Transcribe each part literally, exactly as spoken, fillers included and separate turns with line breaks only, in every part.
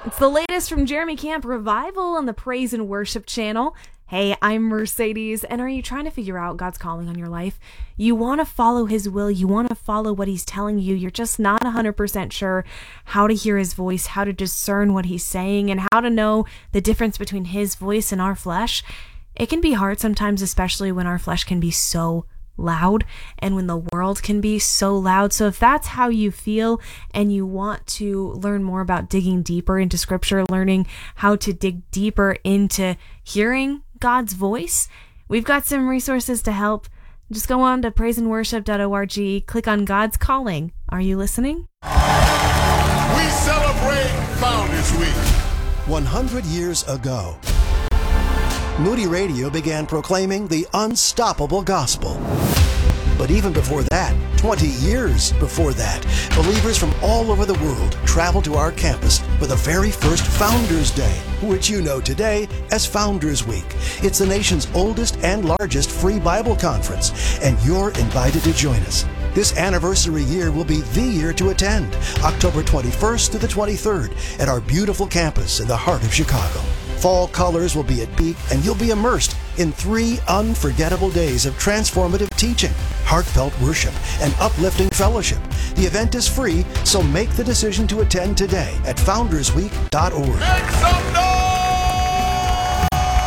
It's the latest from Jeremy Camp Revival on the Praise and Worship channel. Hey, I'm Mercedes, and are you trying to figure out God's calling on your life? You want to follow His will, you want to follow what He's telling you, you're just not one hundred percent sure how to hear His voice, how to discern what He's saying, and how to know the difference between His voice and our flesh. It can be hard sometimes, especially when our flesh can be so loud and when the world can be so loud. So if that's how you feel and you want to learn more about digging deeper into scripture, learning how to dig deeper into hearing God's voice, we've got some resources to help. Just go on to praise and worship dot org, click on God's Calling. Are you listening?
We celebrate Founders Week.
one hundred years ago, Moody Radio began proclaiming the unstoppable gospel. But even before that, twenty years before that, believers from all over the world traveled to our campus for the very first Founders Day, which you know today as Founders Week. It's the nation's oldest and largest free Bible conference, and you're invited to join us. This anniversary year will be the year to attend, October twenty-first to the twenty-third, at our beautiful campus in the heart of Chicago. Fall colors will be at peak, and you'll be immersed in three unforgettable days of transformative teaching, heartfelt worship, and uplifting fellowship. The event is free, so make the decision to attend today at founders week dot org.
Make some noise!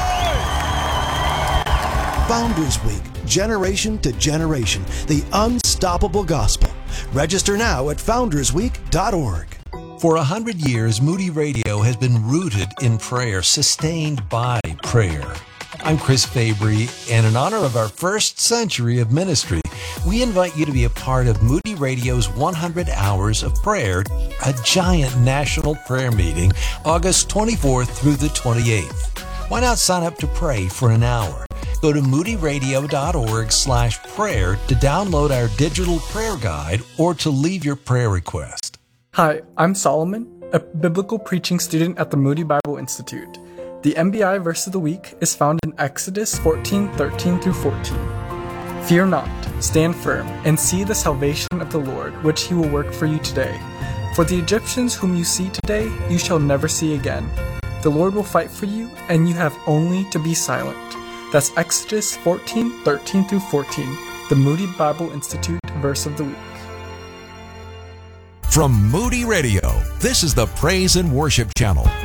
Founders Week, generation to generation, the unstoppable gospel. Register now at founders week dot org.
For a hundred years, Moody Radio has been rooted in prayer, sustained by prayer. I'm Chris Fabry, and in honor of our first century of ministry, we invite you to be a part of Moody Radio's one hundred Hours of Prayer, a giant national prayer meeting, August twenty-fourth through the twenty-eighth. Why not sign up to pray for an hour? Go to moody radio dot org slash prayer to download our digital prayer guide or to leave your prayer request.
Hi, I'm Solomon, a biblical preaching student at the Moody Bible Institute. The M B I verse of the week is found in Exodus fourteen thirteen through fourteen. Fear not, stand firm, and see the salvation of the Lord, which He will work for you today. For the Egyptians whom you see today, you shall never see again. The Lord will fight for you, and you have only to be silent. That's Exodus fourteen thirteen through fourteen, the Moody Bible Institute verse of the week.
From Moody Radio, this is the Praise and Worship Channel.